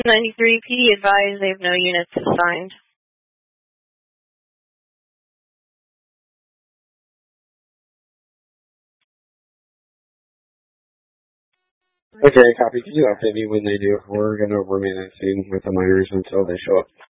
93 PD advised they have no units assigned. Okay, copy. Can you update me when they do? We're going to remain at scene with the miners until they show up.